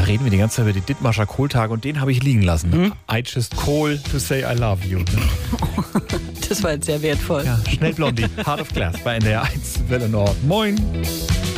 reden wir die ganze Zeit über die Dithmarscher Kohltage und den habe ich liegen lassen. I just call to say I love you. Das war jetzt sehr wertvoll. Ja, schnell Blondie, Heart of Glass bei NDR 1 Welle Nord. Moin.